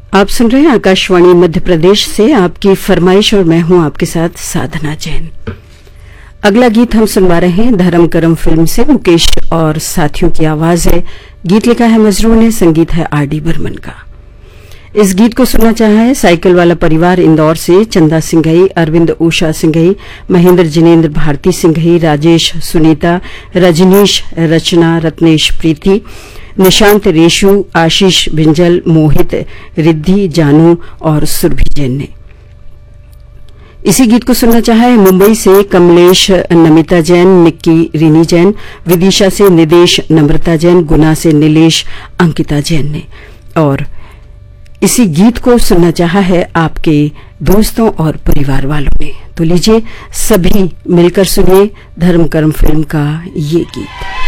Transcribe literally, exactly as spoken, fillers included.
आप सुन रहे हैं आकाशवाणी मध्य प्रदेश से आपकी फरमाइश और मैं हूं आपके साथ साधना जैन। अगला गीत हम सुनवा रहे हैं धर्म करम फिल्म से, मुकेश और साथियों की आवाज है। गीत लिखा है मजरू ने, संगीत है आर डी बर्मन का। इस गीत को सुनना चाहा है साइकिल वाला परिवार इंदौर से चंदा सिंघई, अरविंद उषा सिंघई, महेंद्र जिनेन्द्र भारती सिंघई, राजेश सुनीता, रजनीश रचना, रत्नेश प्रीति, निशांत रेशु, आशीष बिंजल, मोहित, रिद्धि, जानू और सुरभि जैन ने। इसी गीत को सुनना चाहा है मुंबई से कमलेश नमिता जैन, निक्की रीनी जैन, विदिशा से निदेश नम्रता जैन, गुना से नीलेश अंकिता जैन ने। और इसी गीत को सुनना चाहा है आपके दोस्तों और परिवार वालों ने। तो लीजिए सभी मिलकर सुनिए धर्म कर्म फिल्म का ये गीत।